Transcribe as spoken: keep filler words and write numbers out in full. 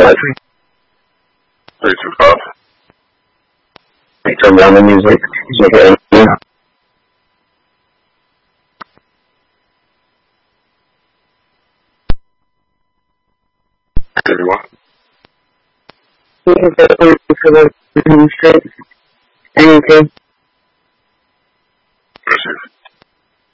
Three, two, five. Hey, turn down the music. Okay. Everyone. You can say for the street. Anything.